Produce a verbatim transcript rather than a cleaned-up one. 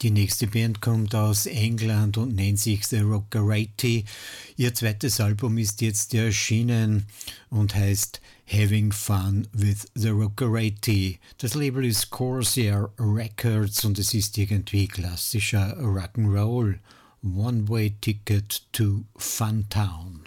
Die nächste Band kommt aus England und nennt sich The Rockerati. Ihr zweites Album ist jetzt erschienen und heißt Having Fun with the Rockerati. Das Label ist Corsair Records und es ist irgendwie klassischer Rock'n'Roll. One Way Ticket to Funtown.